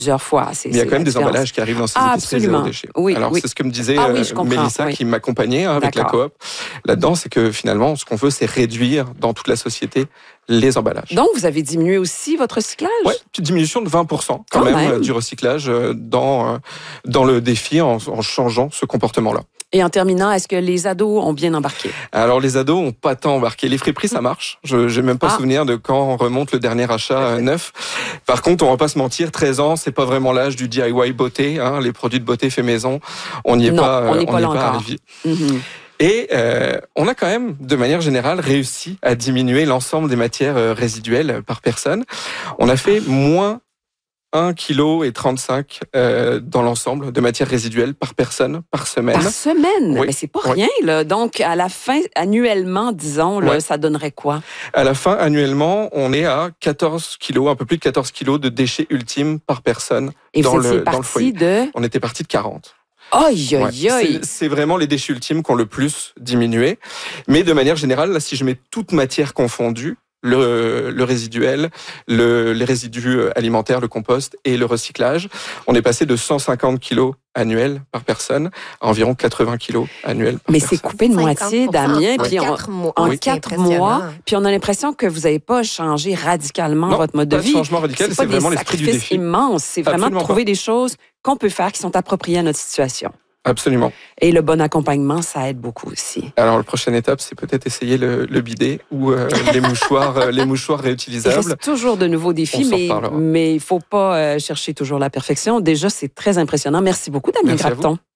plusieurs fois. Mais il y a quand même des emballages qui arrivent dans ces épiceries zéro déchet. Oui, alors, c'est ce que me disait Mélissa, qui m'accompagnait avec la coop. Là-dedans, c'est que finalement, ce qu'on veut, c'est réduire dans toute la société les emballages. Donc, vous avez diminué aussi votre recyclage? Oui, petite diminution de 20% quand même du recyclage dans le défi en changeant ce comportement-là. Et en terminant, est-ce que les ados ont bien embarqué? Alors, les ados ont pas tant embarqué. Les friperies, ça marche. Je n'ai même pas souvenir de quand remonte le dernier achat neuf. Par contre, on va pas se mentir, 13 ans, c'est pas vraiment l'âge du DIY beauté. Les produits de beauté fait maison, on n'y est pas arrivé. Et on a quand même, de manière générale, réussi à diminuer l'ensemble des matières résiduelles par personne. On a fait moins 1,35 kg dans l'ensemble de matières résiduelles par personne, par semaine. Par semaine? Oui. Mais c'est pas rien, là. Donc, à la fin, annuellement, disons, là, ça donnerait quoi? À la fin, annuellement, on est à 14 kilos, un peu plus de 14 kilos de déchets ultimes par personne dans le foyer. On était parti de 40. Aïe, aïe, aïe. C'est vraiment les déchets ultimes qui ont le plus diminué. Mais de manière générale, là, si je mets toute matière confondue, le résiduel, les résidus alimentaires, le compost et le recyclage, on est passé de 150 kilos annuels par personne à environ 80 kilos annuels par personne. Mais c'est coupé de moitié, Damien, puis en 4 mois, puis on a l'impression que vous n'avez pas changé radicalement votre mode de vie. Non, pas de changement radical, c'est vraiment l'esprit du défi. C'est immense, c'est vraiment de trouver des choses qu'on peut faire qui sont appropriées à notre situation. Absolument. Et le bon accompagnement, ça aide beaucoup aussi. Alors, la prochaine étape, c'est peut-être essayer le bidet ou les mouchoirs réutilisables. Il reste toujours de nouveaux défis, mais il ne faut pas chercher toujours la perfection. Déjà, c'est très impressionnant. Merci beaucoup, Damien Grapton.